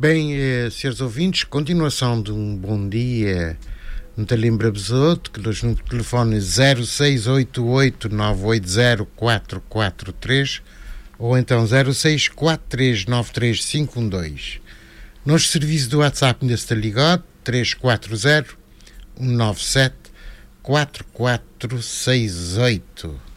Bem, senhores ouvintes, continuação de um bom dia no Talimbra Besoto, que nos no telefone 0688-980-443 ou então 0643935512. Nosso serviço do WhatsApp ainda está ligado, 340-197-4468.